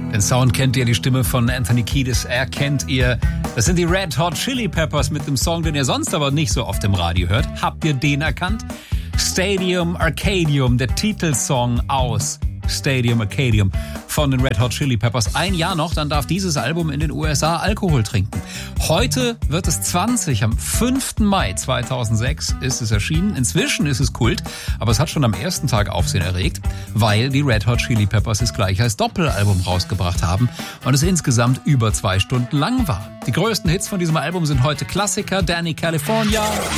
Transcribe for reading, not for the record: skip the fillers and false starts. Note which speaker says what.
Speaker 1: Den Sound kennt ihr, die Stimme von Anthony Kiedis erkennt ihr. Das sind die Red Hot Chili Peppers mit dem Song, den ihr sonst aber nicht so oft im Radio hört. Habt ihr den erkannt? Stadium Arcadium, der Titelsong aus Stadium Arcadium von den Red Hot Chili Peppers. Ein Jahr noch, dann darf dieses Album in den USA Alkohol trinken. Heute wird es 20, am 5. Mai 2006 ist es erschienen. Inzwischen ist es Kult, aber es hat schon am ersten Tag Aufsehen erregt, weil die Red Hot Chili Peppers es gleich als Doppelalbum rausgebracht haben und es insgesamt über 2 Stunden lang war. Die größten Hits von diesem Album sind heute Klassiker, Danny California.